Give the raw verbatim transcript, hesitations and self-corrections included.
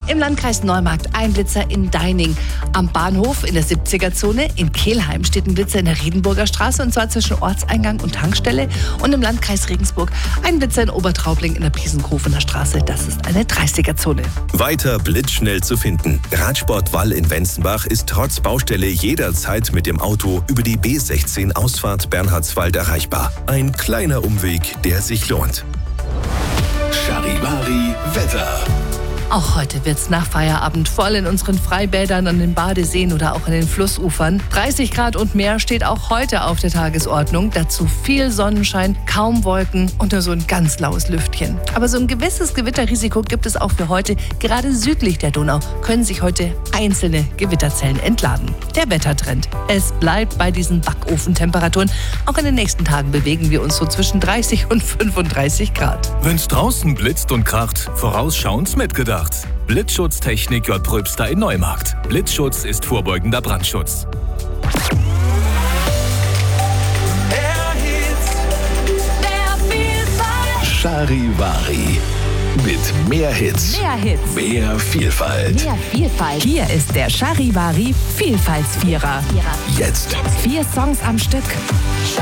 Im Landkreis Neumarkt ein Blitzer in Deining. Am Bahnhof in der siebziger-Zone in Kelheim steht ein Blitzer in der Riedenburger Straße, und zwar zwischen Ortseingang und Tankstelle. Und im Landkreis Regensburg ein Blitzer in Obertraubling in der Piesenkofener Straße. Das ist eine dreißiger-Zone. Weiter blitzschnell zu finden. Radsport Wall in Wenzenbach ist trotz Baustelle jederzeit mit dem Auto über die B sechzehn Ausfahrt Bernhardswald erreichbar. Ein kleiner Umweg, der sich lohnt. Charivari Wetter. Auch heute wird's nach Feierabend voll in unseren Freibädern, an den Badeseen oder auch an den Flussufern. dreißig Grad und mehr steht auch heute auf der Tagesordnung. Dazu viel Sonnenschein, kaum Wolken und nur so ein ganz laues Lüftchen. Aber so ein gewisses Gewitterrisiko gibt es auch für heute. Gerade südlich der Donau können sich heute einzelne Gewitterzellen entladen. Der Wettertrend. Es bleibt bei diesen Backofentemperaturen. Auch in den nächsten Tagen bewegen wir uns so zwischen dreißig und fünfunddreißig Grad. Wenn's draußen blitzt und kracht, vorausschauend mitgedacht. Blitzschutztechnik J. Pröbster in Neumarkt. Blitzschutz ist vorbeugender Brandschutz. Charivari. Mit mehr Hits. Mehr Hits. Mehr Vielfalt. Mehr Vielfalt. Hier ist der Charivari Vielfaltsvierer. Jetzt. Vier Songs am Stück.